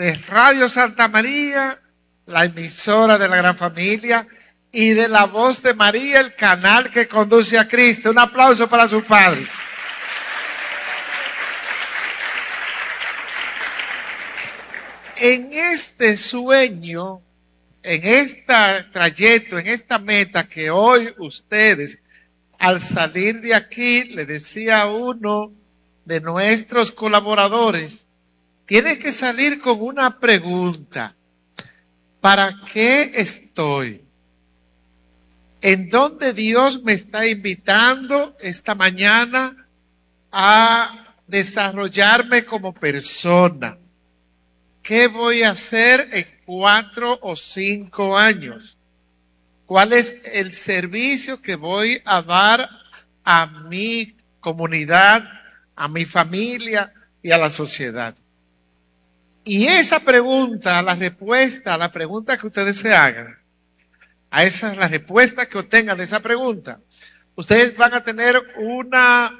de Radio Santa María, la emisora de la gran familia, y de La Voz de María, el canal que conduce a Cristo. Un aplauso para sus padres. En este sueño, en este trayecto, en esta meta que hoy ustedes, al salir de aquí, le decía a uno de nuestros colaboradores, tiene que salir con una pregunta. ¿Para qué estoy? ¿En dónde Dios me está invitando esta mañana a desarrollarme como persona? ¿Qué voy a hacer en 4 o 5 años? ¿Cuál es el servicio que voy a dar a mi comunidad, a mi familia y a la sociedad? Y esa pregunta, la respuesta a la pregunta que ustedes se hagan, a esa la respuesta que obtengan de esa pregunta, ustedes van a tener una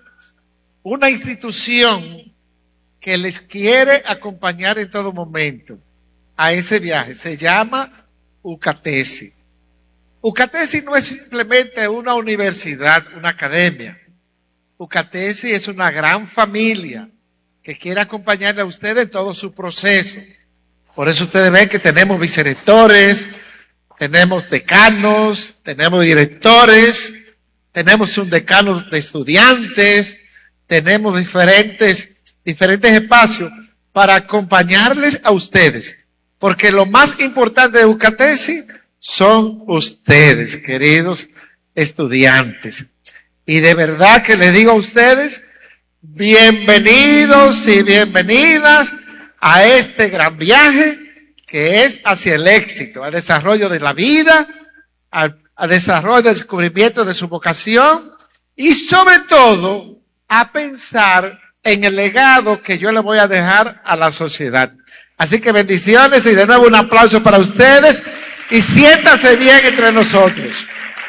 institución que les quiere acompañar en todo momento a ese viaje. Se llama UCATESI. UCATESI no es simplemente una universidad, una academia. UCATESI es una gran familia que quiere acompañarle a ustedes en todo su proceso. Por eso ustedes ven que tenemos vicerrectores, tenemos decanos, tenemos directores, tenemos un decano de estudiantes, tenemos diferentes espacios para acompañarles a ustedes. Porque lo más importante de UCATESI son ustedes, queridos estudiantes. Y de verdad que les digo a ustedes, bienvenidos y bienvenidas a este gran viaje que es hacia el éxito, al desarrollo de la vida, al desarrollo del descubrimiento de su vocación y sobre todo a pensar en el legado que yo le voy a dejar a la sociedad. Así que bendiciones y de nuevo un aplauso para ustedes y siéntanse bien entre nosotros.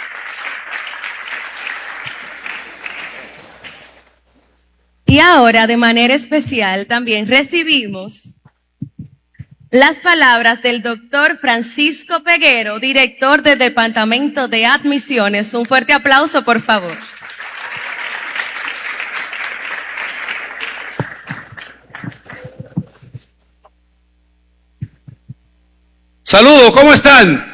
Y ahora, de manera especial, también recibimos las palabras del doctor Francisco Peguero, director del Departamento de Admisiones. Un fuerte aplauso, por favor. Saludos, ¿cómo están?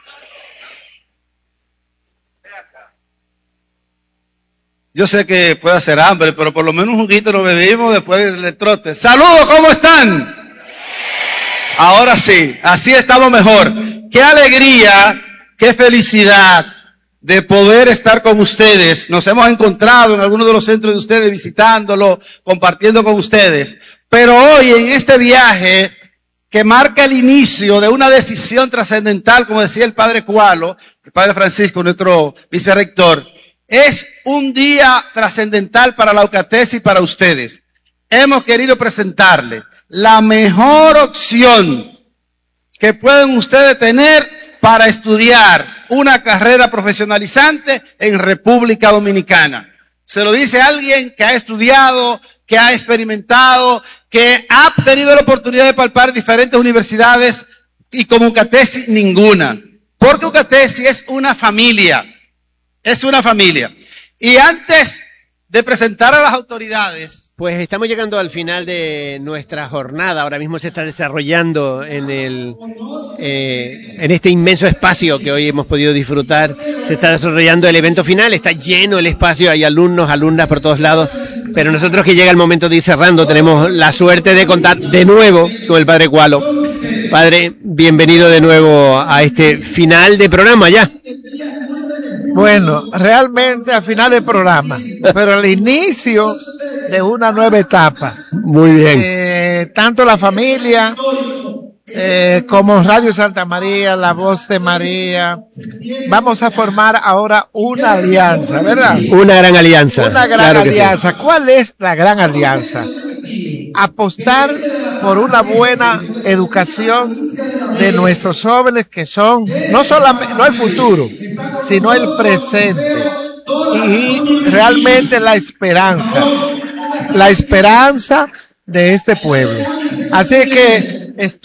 Yo sé que puede hacer hambre, pero por lo menos un juguito lo bebimos después del trote. Saludos, ¿cómo están? Ahora sí, así estamos mejor. Qué alegría, qué felicidad de poder estar con ustedes. Nos hemos encontrado en algunos de los centros de ustedes, visitándolo, compartiendo con ustedes. Pero hoy en este viaje que marca el inicio de una decisión trascendental, como decía el padre Cualo, el padre Francisco, nuestro vicerrector, es un día trascendental para la UCATESI y para ustedes. Hemos querido presentarle la mejor opción que pueden ustedes tener para estudiar una carrera profesionalizante en República Dominicana. Se lo dice alguien que ha estudiado, que ha experimentado, que ha tenido la oportunidad de palpar diferentes universidades y como UCATESI ninguna. Porque UCATESI es una familia. Es una familia. Y antes de presentar a las autoridades, pues estamos llegando al final de nuestra jornada. Ahora mismo se está desarrollando en este inmenso espacio que hoy hemos podido disfrutar. Se está desarrollando el evento final. Está lleno el espacio. Hay alumnos, alumnas por todos lados. Pero nosotros, que llega el momento de ir cerrando, tenemos la suerte de contar de nuevo con el padre Cualo. Padre, bienvenido de nuevo a este final de programa ya. Bueno, realmente al final del programa, pero al inicio de una nueva etapa. Muy bien. Tanto la familia como Radio Santa María, La Voz de María, vamos a formar ahora una alianza, ¿verdad? Una gran alianza. Una gran alianza. Sí. ¿Cuál es la gran alianza? Apostar por una buena educación de nuestros jóvenes, que son no solamente no el futuro, sino el presente, y realmente la esperanza de este pueblo. Así que